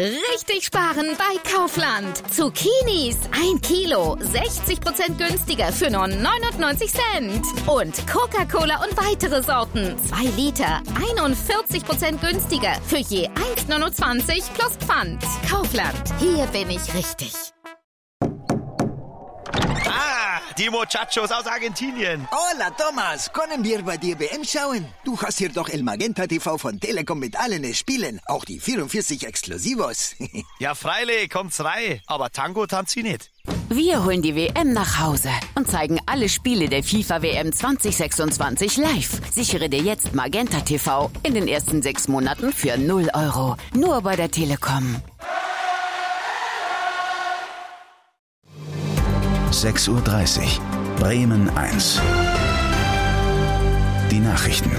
Richtig sparen bei Kaufland. Zucchinis 1 Kilo, 60% günstiger für nur 99 Cent. Und Coca-Cola und weitere Sorten, 2 Liter, 41% günstiger für je 1,29 plus Pfand. Kaufland, hier bin ich richtig. Die Muchachos aus Argentinien. Hola, Thomas. Können wir bei dir WM schauen? Du hast hier doch El Magenta TV von Telekom mit allen Spielen. Auch die 44 Exklusivos. Ja, freilich, kommt's rein. Aber Tango tanzt sie nicht. Wir holen die WM nach Hause und zeigen alle Spiele der FIFA WM 2026 live. Sichere dir jetzt Magenta TV in den ersten 6 Monaten für 0 €. Nur bei der Telekom. 6:30 Uhr. Bremen 1. Die Nachrichten.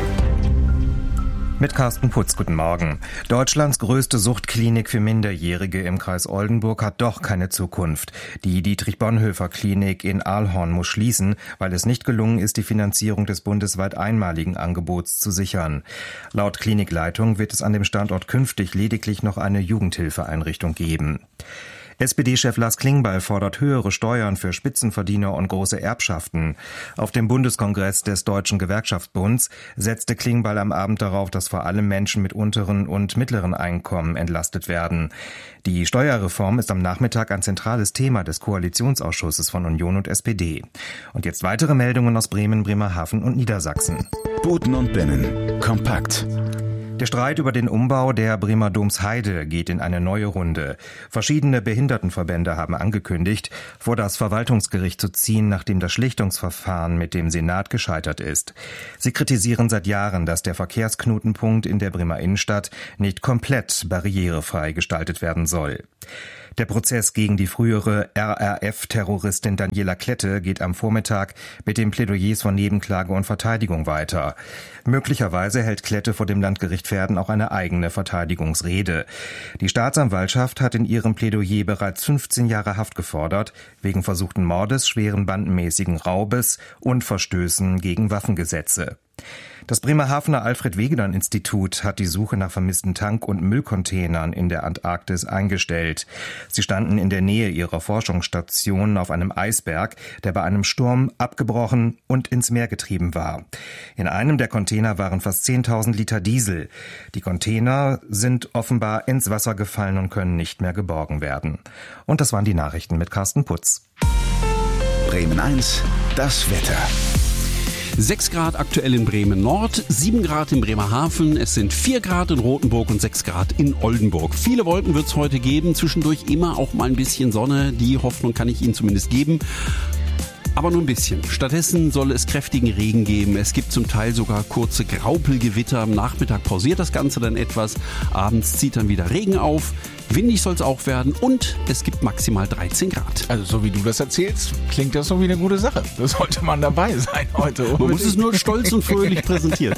Mit Carsten Putz, guten Morgen. Deutschlands größte Suchtklinik für Minderjährige im Kreis Oldenburg hat doch keine Zukunft. Die Dietrich-Bonhoeffer-Klinik in Ahlhorn muss schließen, weil es nicht gelungen ist, die Finanzierung des bundesweit einmaligen Angebots zu sichern. Laut Klinikleitung wird es an dem Standort künftig lediglich noch eine Jugendhilfeeinrichtung geben. SPD-Chef Lars Klingbeil fordert höhere Steuern für Spitzenverdiener und große Erbschaften. Auf dem Bundeskongress des Deutschen Gewerkschaftsbunds setzte Klingbeil am Abend darauf, dass vor allem Menschen mit unteren und mittleren Einkommen entlastet werden. Die Steuerreform ist am Nachmittag ein zentrales Thema des Koalitionsausschusses von Union und SPD. Und jetzt weitere Meldungen aus Bremen, Bremerhaven und Niedersachsen. Buten und Binnen. Kompakt. Der Streit über den Umbau der Bremer Domsheide geht in eine neue Runde. Verschiedene Behindertenverbände haben angekündigt, vor das Verwaltungsgericht zu ziehen, nachdem das Schlichtungsverfahren mit dem Senat gescheitert ist. Sie kritisieren seit Jahren, dass der Verkehrsknotenpunkt in der Bremer Innenstadt nicht komplett barrierefrei gestaltet werden soll. Der Prozess gegen die frühere RAF-Terroristin Daniela Klette geht am Vormittag mit den Plädoyers von Nebenklage und Verteidigung weiter. Möglicherweise hält Klette vor dem Landgericht Verden auch eine eigene Verteidigungsrede. Die Staatsanwaltschaft hat in ihrem Plädoyer bereits 15 Jahre Haft gefordert, wegen versuchten Mordes, schweren bandenmäßigen Raubes und Verstößen gegen Waffengesetze. Das Bremerhavener Alfred-Wegener-Institut hat die Suche nach vermissten Tank- und Müllcontainern in der Antarktis eingestellt. Sie standen in der Nähe ihrer Forschungsstation auf einem Eisberg, der bei einem Sturm abgebrochen und ins Meer getrieben war. In einem der Container waren fast 10.000 Liter Diesel. Die Container sind offenbar ins Wasser gefallen und können nicht mehr geborgen werden. Und das waren die Nachrichten mit Carsten Putz. Bremen 1, das Wetter. 6 Grad aktuell in Bremen Nord, 7 Grad in Bremerhaven, es sind 4 Grad in Rothenburg und 6 Grad in Oldenburg. Viele Wolken wird es heute geben, zwischendurch immer auch mal ein bisschen Sonne, die Hoffnung kann ich Ihnen zumindest geben. Aber nur ein bisschen. Stattdessen soll es kräftigen Regen geben. Es gibt zum Teil sogar kurze Graupelgewitter. Am Nachmittag pausiert das Ganze dann etwas. Abends zieht dann wieder Regen auf. Windig soll es auch werden und es gibt maximal 13 Grad. Also so wie du das erzählst, klingt das so wie eine gute Sache. Da sollte man dabei sein heute. Man muss es nur stolz und fröhlich präsentieren.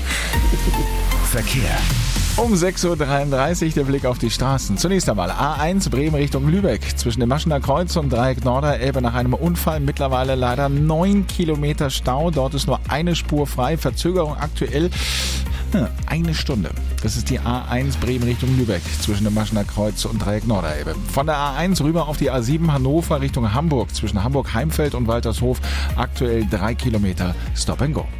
Verkehr. Um 6:33 Uhr der Blick auf die Straßen. Zunächst einmal A1 Bremen Richtung Lübeck. Zwischen dem Maschener Kreuz und Dreieck Norderelbe nach einem Unfall mittlerweile leider 9 Kilometer Stau. Dort ist nur eine Spur frei. Verzögerung aktuell 1 Stunde. Das ist die A1 Bremen Richtung Lübeck zwischen dem Maschener Kreuz und Dreieck Norderelbe. Von der A1 rüber auf die A7 Hannover Richtung Hamburg. Zwischen Hamburg-Heimfeld und Waltershof aktuell 3 Kilometer Stop and Go.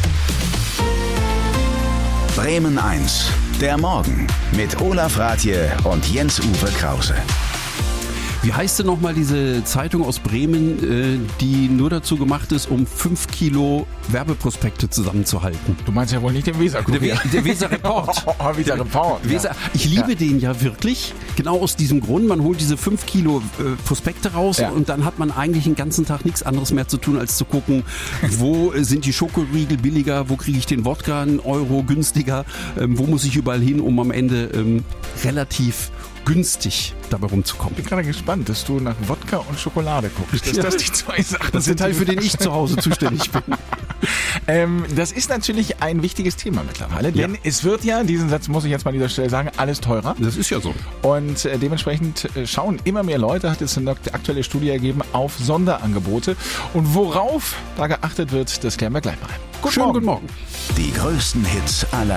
Bremen 1, der Morgen mit Olaf Rathje und Jens-Uwe Krause. Wie heißt denn nochmal diese Zeitung aus Bremen, die nur dazu gemacht ist, um 5 Kilo Werbeprospekte zusammenzuhalten? Du meinst ja wohl nicht den Weser-Kurier. Der Weser-Report. Weser-Report. Ich liebe den ja wirklich, genau aus diesem Grund. Man holt diese 5 Kilo Prospekte raus und dann hat man eigentlich den ganzen Tag nichts anderes mehr zu tun, als zu gucken, wo sind die Schokoriegel billiger, wo kriege ich den Wodka 1 Euro günstiger, wo muss ich überall hin, um am Ende relativ günstig dabei rumzukommen. Ich bin gerade gespannt, dass du nach Wodka und Schokolade guckst. Dass das die 2 Sachen das sind, Teil, für den ich zu Hause zuständig bin. Das ist natürlich ein wichtiges Thema mittlerweile, denn es wird ja, diesen Satz muss ich jetzt mal an dieser Stelle sagen, alles teurer. Das ist ja so. Und dementsprechend schauen immer mehr Leute, hat es eine aktuelle Studie ergeben, auf Sonderangebote. Und worauf da geachtet wird, das klären wir gleich mal. Guten Morgen. Die größten Hits aller